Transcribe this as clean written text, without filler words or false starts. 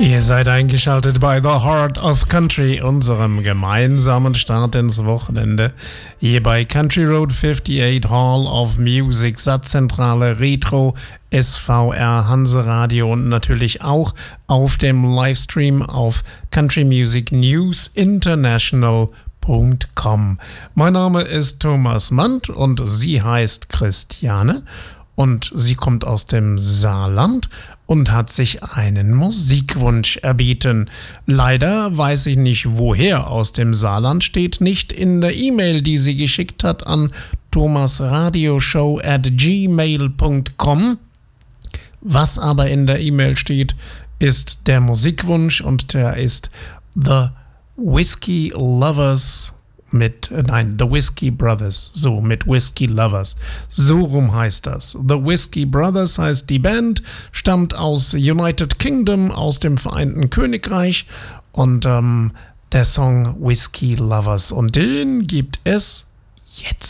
Ihr seid eingeschaltet bei The Heart of Country, unserem gemeinsamen Start ins Wochenende. Hier bei Country Road 58 Hall of Music, Satzzentrale Retro, SVR Hanseradio und natürlich auch auf dem Livestream auf Country Music News International.com. Mein Name ist Thomas Mandt und sie heißt Christiane und sie kommt aus dem Saarland und hat sich einen Musikwunsch erbeten. Leider weiß ich nicht, woher aus dem Saarland, steht nicht in der E-Mail, die sie geschickt hat an thomasradioshow@gmail.com. Was aber in der E-Mail steht, ist der Musikwunsch und der ist The Whiskey Lovers The Whiskey Brothers, so mit Whiskey Lovers, so rum heißt das. The Whiskey Brothers heißt die Band, stammt aus United Kingdom, aus dem Vereinten Königreich und der Song Whiskey Lovers und den gibt es jetzt.